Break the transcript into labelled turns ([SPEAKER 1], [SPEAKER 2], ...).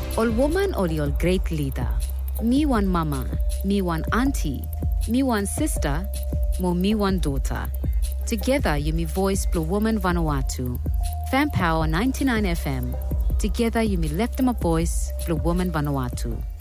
[SPEAKER 1] All woman or your great leader. Me one mama, me one auntie, me one sister, mo me one daughter. Together you me voice Blue Woman Vanuatu. Fan Power 99 FM. Together you me left them a voice Blue Woman Vanuatu.